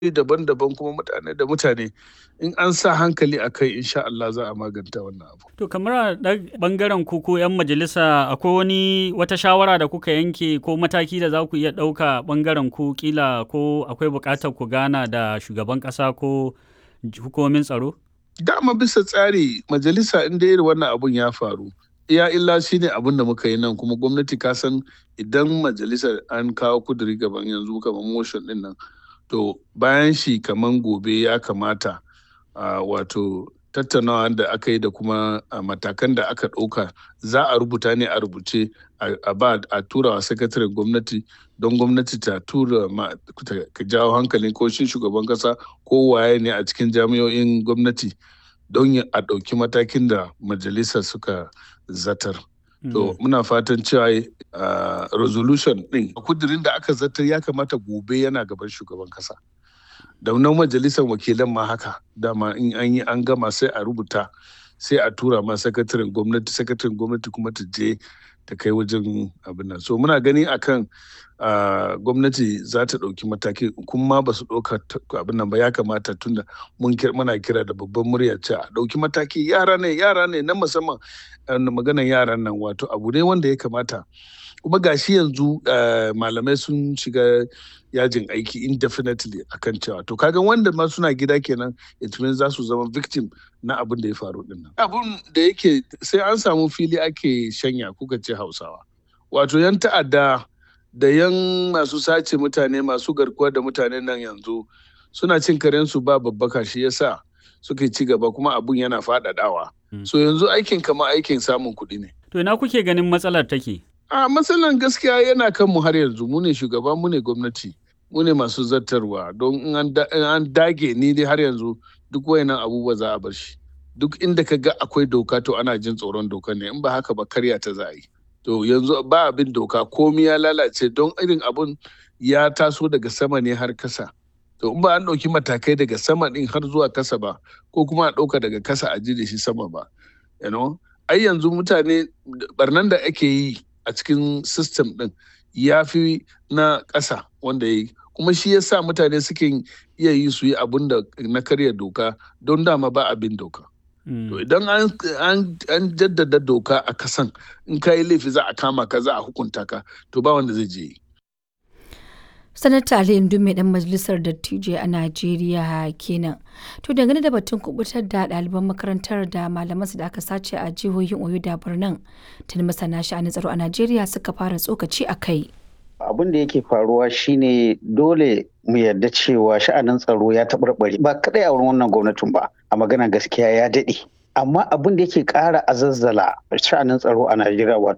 daban-daban kuma mutane da mutane in an sa hankali a kai insha Allah za a maganta wannan abu. To kamar a ɓangaren ku ko 'yan majalisa akwai wata shawara da kuka yanke ko mataki da za ku iya ɗauka ɓangaren ku kila ko akwai buƙatar ku gana da shugaban ƙasa ko hukumomin tsaro? Dama bisa tsari majalisa inda irin wannan abun ya faru. Iya illa shi ne abin da muka yi nan kuma gwamnati ka san idan majalisa an kawo kuduri gaban yanzu kamar motion din nan to bayan shi kamar gobe ya kamata wato tattaunawa da aka yi da kuma matakan da aka ɗauka za a rubuta ne a rubuce a tura wa sakataren gwamnati don gwamnati ta tura ka jawo hankalin ko shi shugaban kasa ko waye ne a cikin jami'o'in gwamnati don a ɗauki matakin da majalisa suka zatar. To muna fatan cewa resolution ɗin kudirin da aka zatar ya kamata gobe yana gaban shugaban kasa. Da nan majalisar wakilan ma haka dama in an yi an gama sai a rubuta sai a tura ma sakataren gwamnati kuma ta je ta kai wajen abin nan. So muna gani akan gwamnati za ta ɗauki mataki kuma ba su ɗauka abin nan ba ya kamata tunda muna kira da babban murya ce a ɗauki mataki yara ne na musamman maganan yaran nan wato abu ne wanda ya kamata kuma gashi yanzu malamai sun shiga yajin aiki indefinitely akan cewa to kaga wanda ma suna gida kenan it means za su zama victim na abin da ya faru din nan abun da yake sai an samu fili ake shanya kuka ce Hausawa wato yan ta'adda da yan masu sace mutane masu garkuwa da mutane nan yanzu suna cin karensu ba babbaka shi yasa suke ci gaba kuma abun yana faɗaɗawa so yanzu aikin kama aikin samun kuɗi ne. To ina kuke ganin matsalar take? Matsalan gaskiya yana kan mu har yanzu mu ne shugaba mu ne gwamnati mu ne masu zartarwa don in an dage ni dai har yanzu duk wayannan abubuwa za a bar shi duk inda ka ga akwai doka to ana jin tsoron doka ne in ba haka ba karya ta za a yi to yanzu ba abin doka komi ya lalace don irin abun ya taso daga sama ne har kasa to in ba an ɗauki matakai daga sama ɗin har zuwa kasa ba ko kuma a ɗauka daga kasa a ji da shi sama ba ai yanzu mutane barnan da ake yi a cikin system ɗin ya fi na ƙasa wanda ya yi kuma shi ya sa mutane suke iya yi su yi abin da na karya doka don dama ba abin doka. To idan an jaddada doka a kasan in ka yi laifi za a kama ka za a hukunta ka to ba wanda zai je yi. Sanata Ali Indume dan majalisar dattijai a Najeriya kenan. To dangane da batun kubutar da ɗaliban makarantar da malamansu da aka sace a jihohin Oyo da Borno, tun masana sha'anin tsaro a Najeriya suka fara tsokaci a kai. Abin da yake faruwa shine dole mu yarda cewa sha'anin tsaro ya taɓarɓare ba kadai a wurin wannan gwamnatin ba a magana gaskiya ya daɗe. Amma abin da yake ƙara azazzala sha'anin tsaro a Najeriya wato